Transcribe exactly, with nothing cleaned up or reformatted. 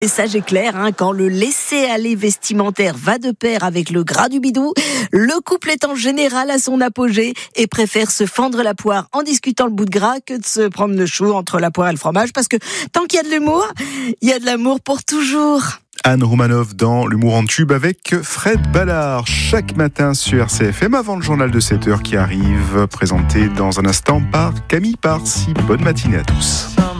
Le message est clair, hein, quand le laisser-aller vestimentaire va de pair avec le gras du bidou, le couple est en général à son apogée et préfère se fendre la poire en discutant le bout de gras que de se prendre le chou entre la poire et le fromage, parce que tant qu'il y a de l'humour, il y a de l'amour pour toujours. Anne Roumanoff dans l'humour en tube avec Fred Ballard chaque matin sur R C F M avant le journal de sept heures qui arrive, présenté dans un instant par Camille Parsi. Bonne matinée à tous.